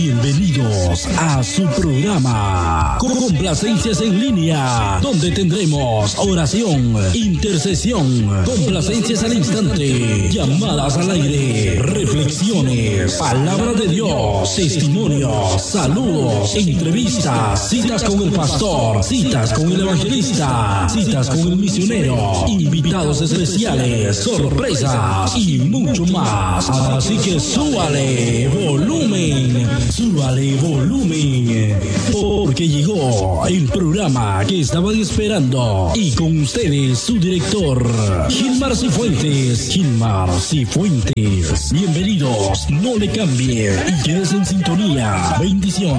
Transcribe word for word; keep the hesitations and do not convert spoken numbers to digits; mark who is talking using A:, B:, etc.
A: Bienvenidos a su programa Complacencias en Línea, donde tendremos oración, intercesión, complacencias al instante, llamadas al aire, reflexiones, palabra de Dios, testimonios, saludos, entrevistas, citas con el pastor, citas con el evangelista, citas con el misionero, invitados especiales, sorpresas y mucho más. Así que súbale volumen. Súbale volumen, porque llegó el programa que estaban esperando. Y con ustedes, su director, Gilmar Cifuentes. Gilmar Cifuentes. Bienvenidos, no le cambie y quédese en sintonía. Bendición.